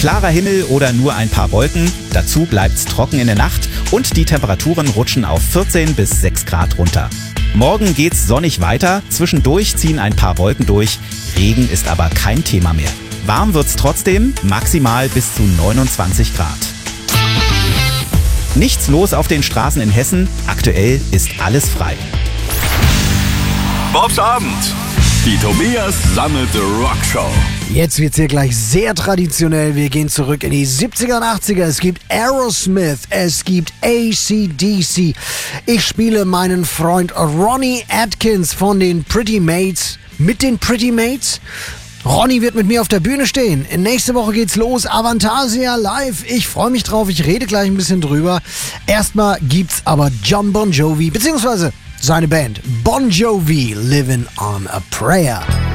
Klarer Himmel oder nur ein paar Wolken, dazu bleibt's trocken in der Nacht und die Temperaturen rutschen auf 14 bis 6 Grad runter. Morgen geht's sonnig weiter, zwischendurch ziehen ein paar Wolken durch, Regen ist aber kein Thema mehr. Warm wird's trotzdem, maximal bis zu 29 Grad. Nichts los auf den Straßen in Hessen, aktuell ist alles frei. Bobs Abend. Die Tobias Sammelte Rockshow. Jetzt wird's hier gleich sehr traditionell. Wir gehen zurück in die 70er und 80er. Es gibt Aerosmith, es gibt AC/DC. Ich spiele meinen Freund Ronnie Atkins von den Pretty Mates mit den Pretty Mates. Ronnie wird mit mir auf der Bühne stehen. Nächste Woche geht's los. Avantasia live. Ich freue mich drauf. Ich rede gleich ein bisschen drüber. Erstmal gibt's aber Jon Bon Jovi, beziehungsweise seine Band Bon Jovi, Living on a Prayer.